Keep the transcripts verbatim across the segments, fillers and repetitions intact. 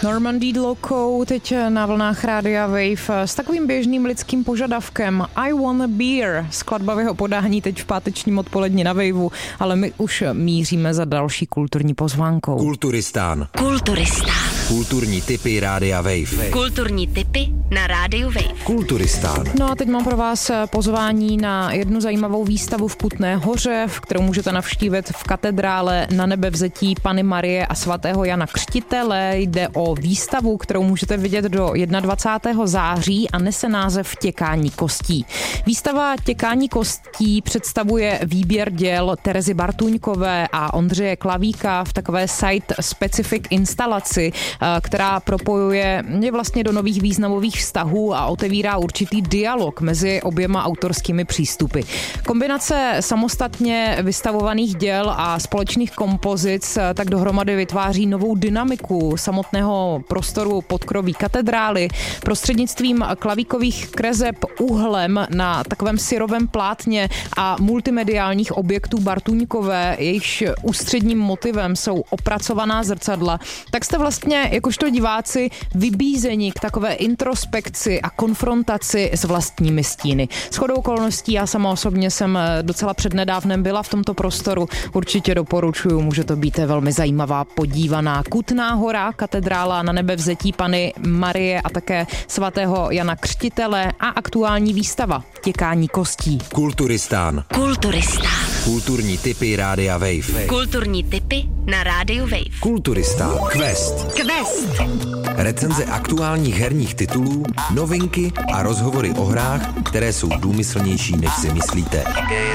Normandy Loco teď na vlnách Rádia Wave s takovým běžným lidským požadavkem I want a beer. Skladba v jeho podání teď v pátečním odpoledni na Waveu, ale my už míříme za další kulturní pozvánkou. Kulturistán. Kulturistán. Kulturní tipy Rádia Wave. Kulturní tipy na Rádiu Wave. Kulturistán. No a teď mám pro vás pozvání na jednu zajímavou výstavu v Kutné Hoře, v kterou můžete navštívit v katedrále Na nebevzetí Panny Marie a svatého Jana Křtitele. Jde o výstavu, kterou můžete vidět do dvacátého prvního září a nese název Těkání kostí. Výstava Těkání kostí představuje výběr děl Terezy Bartůňkové a Ondřeje Klavíka v takové site-specific instalaci, která propojuje je vlastně do nových významových vztahů a otevírá určitý dialog mezi oběma autorskými přístupy. Kombinace samostatně vystavovaných děl a společných kompozic tak dohromady vytváří novou dynamiku samotného prostoru podkroví katedrály. Prostřednictvím klavíkových kreseb uhlem na takovém syrovém plátně a multimediálních objektů Bartůňkové, jejichž ústředním motivem jsou opracovaná zrcadla, tak jste vlastně jakožto diváci vybízeni k takové introspekci a konfrontaci s vlastními stíny. Shodou okolností já sama osobně jsem docela přednedávnem byla v tomto prostoru. Určitě doporučuju, může to být velmi zajímavá podívaná. Kutná Hora, katedrála Na nebevzetí Panny Marie a také svatého Jana Křtitele a aktuální výstava Těkání kostí. Kulturistán. Kulturistán. Kulturní tipy Rádia Wave. Kulturní tipy na Rádiu Wave. Kulturistán. Quest. Quest. Recenze aktuálních herních titulů, novinky a rozhovory o hrách, které jsou důmyslnější, než si myslíte.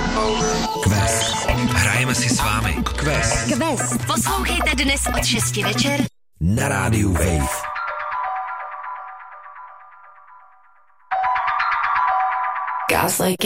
Quest. Hrajeme si s vámi. Quest. Quest. Poslouchejte dnes od šesti večer na Rádiu Wave. Gas like